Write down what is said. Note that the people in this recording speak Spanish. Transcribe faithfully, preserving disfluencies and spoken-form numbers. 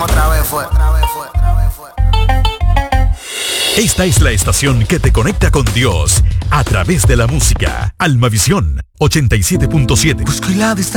Otra vez fue. Esta es la estación que te conecta con Dios a través de la música. Almavisión ochenta y siete punto siete. Busco y la distancia.